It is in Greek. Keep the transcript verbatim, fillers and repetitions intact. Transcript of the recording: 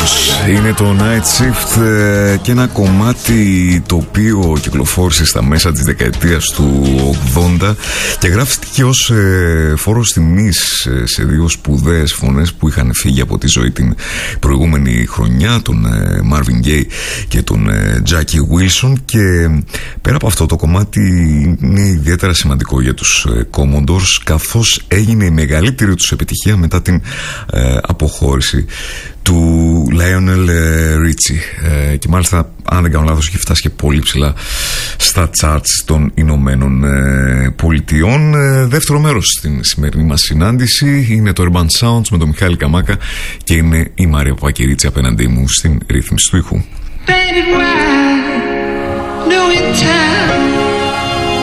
Είναι το Night Shift και ένα κομμάτι το οποίο κυκλοφόρησε στα μέσα της δεκαετίας του ογδόντα και γράφτηκε ως φόρος τιμής σε δύο σπουδαίες φωνές που είχαν φύγει από τη ζωή την προηγούμενη χρονιά, τον Marvin Gaye και τον Jackie Wilson. Και πέρα από αυτό, το κομμάτι είναι ιδιαίτερα σημαντικό για τους Commodores, καθώς έγινε η μεγαλύτερη τους επιτυχία μετά την αποχώρηση του Lionel Richie, ε, και μάλιστα, αν δεν κάνω λάθος, έχει φτάσει και πολύ ψηλά στα charts των Ηνωμένων ε, Πολιτειών. Ε, δεύτερο μέρος στην σημερινή μας συνάντηση είναι το Urban Sounds με τον Μιχάλη Καμάκα και είναι η Μάρια Παπακυρίτσι απέναντί μου στην ρύθμιση του ήχου. Baby, why? No, in time.